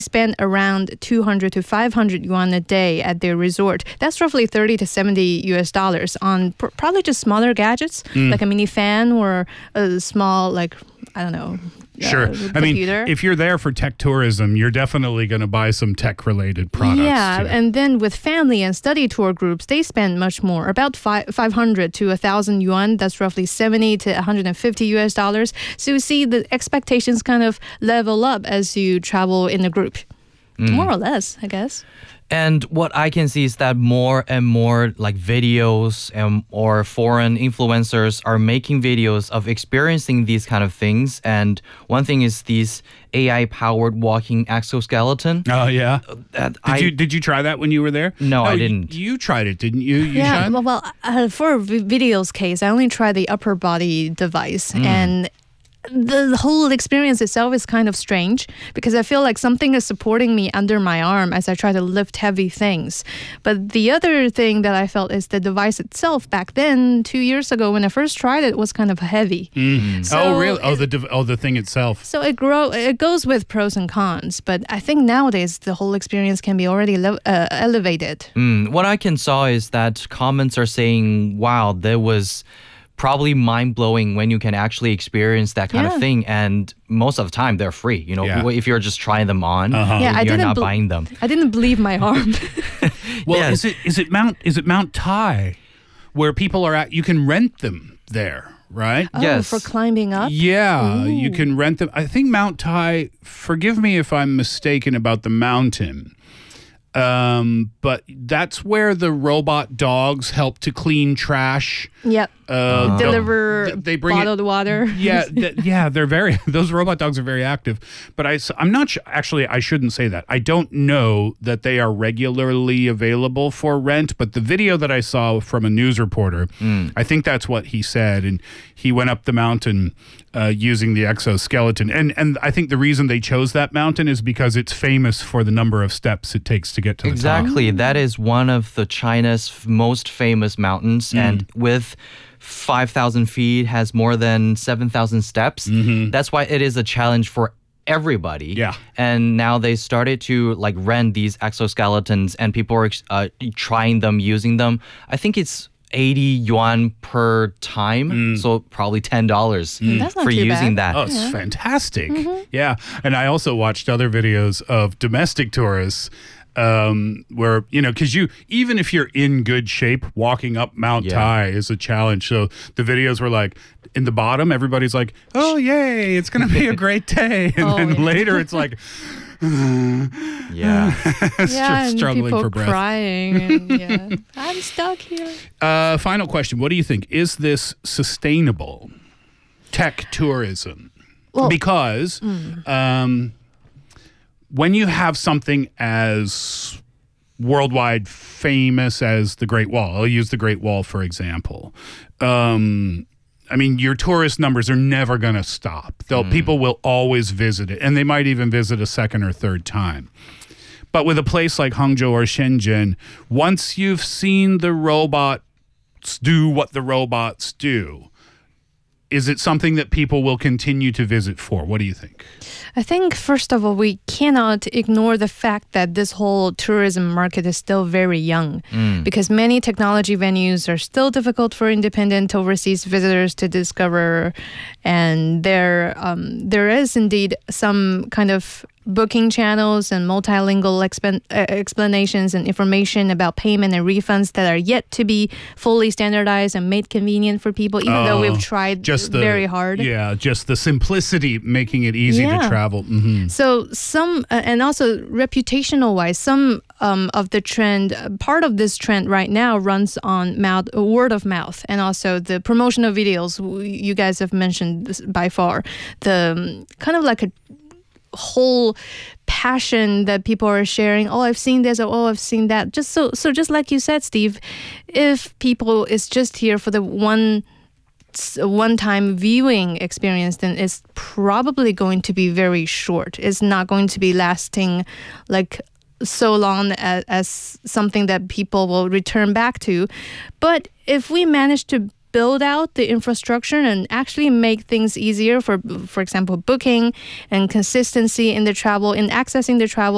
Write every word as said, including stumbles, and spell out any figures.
spend around two hundred to five hundred yuan a day at their resort. That's roughly thirty to seventy U S dollars on pr- probably just smaller gadgets, mm. like a mini fan or a small, like, I don't know, Sure. Uh, I mean, computer. if you're there for tech tourism, you're definitely going to buy some tech-related products. Yeah, too. and then with family and study tour groups, they spend much more, about five, 500 to one thousand yuan. That's roughly seventy to one hundred fifty U S dollars. So you see the expectations kind of level up as you travel in a group. Mm. More or less, I guess. And what I can see is that more and more like videos and or foreign influencers are making videos of experiencing these kind of things. And one thing is these A I-powered walking exoskeleton. Oh, yeah. Uh, did I, you did you try that when you were there? No, oh, I didn't. You, you tried it, didn't you? you yeah, Yushan? well, well uh, for v- video's case, I only tried the upper body device. Mm. And the whole experience itself is kind of strange because I feel like something is supporting me under my arm as I try to lift heavy things. But the other thing that I felt is the device itself back then, two years ago when I first tried it, was kind of heavy. Mm. So oh, really? Oh, the dev- oh, the thing itself. So it grow it goes with pros and cons, but I think nowadays the whole experience can be already le- uh, elevated. Mm, what I can saw is that comments are saying, wow, there was probably mind-blowing when you can actually experience that kind yeah. of thing, and most of the time they're free, you know, yeah. if you're just trying them on, uh-huh. yeah, I you're didn't not bel- buying them. I didn't believe my arm. Well, yes. is it is it Mount is it Mount Tai where people are at, you can rent them there, right? Oh, Yes. for climbing up? Yeah, Ooh. you can rent them. I think Mount Tai, forgive me if I'm mistaken about the mountain, um, but that's where the robot dogs help to clean trash. Yep. Uh, Deliver they- they bring it- bottled water. Yeah, th- yeah, they're very, those robot dogs are very active. But I, I'm not, sh- actually, I shouldn't say that. I don't know that they are regularly available for rent, but the video that I saw from a news reporter, mm. I think that's what he said. And he went up the mountain uh, using the exoskeleton. And, and I think the reason they chose that mountain is because it's famous for the number of steps it takes to get to the Exactly. top. That is one of the China's f- most famous mountains. Mm. And with five thousand feet, has more than seven thousand steps. Mm-hmm. That's why it is a challenge for everybody. Yeah. And now they started to like rent these exoskeletons, and people are uh, trying them, using them. I think it's eighty yuan per time, mm. so probably ten dollars Mm. for using bad. that. Oh, it's yeah. fantastic. Mm-hmm. Yeah. And I also watched other videos of domestic tourists um, where, you know, because you, even if you're in good shape, walking up Mount Yeah. Tai is a challenge. So the videos were like, in the bottom, everybody's like, oh, yay, it's going to be a great day. And Oh, then yeah. later it's like, Yeah. Yeah, and struggling people for breath. crying. And, yeah, I'm stuck here. Uh, final question. What do you think? Is this sustainable tech tourism? Well, because mm. um, when you have something as worldwide famous as the Great Wall, I'll use the Great Wall for example. Um, I mean, your tourist numbers are never going to stop. They'll, mm. People will always visit it, and they might even visit a second or third time. But with a place like Hangzhou or Shenzhen, once you've seen the robots do what the robots do, is it something that people will continue to visit for? What do you think? I think, first of all, we cannot ignore the fact that this whole tourism market is still very young mm. because many technology venues are still difficult for independent overseas visitors to discover. And there, um, there is indeed some kind of booking channels and multilingual expen- uh, explanations and information about payment and refunds that are yet to be fully standardized and made convenient for people, even oh, though we've tried just the, very hard. Yeah, just the simplicity, making it easy yeah. to travel. Mm-hmm. So some, uh, and also reputational-wise, some um, of the trend, uh, part of this trend right now runs on mouth, uh, word of mouth, and also the promotional videos you guys have mentioned this by far. The um, kind of like a whole passion that people are sharing. Oh, I've seen this, or oh, I've seen that. Just so, so just like you said, Steve, if people is just here for the one one-time viewing experience, then it's probably going to be very short. It's not going to be lasting like so long as, as something that people will return back to. But if we manage to build out the infrastructure and actually make things easier for, for example, booking and consistency in the travel, in accessing the travel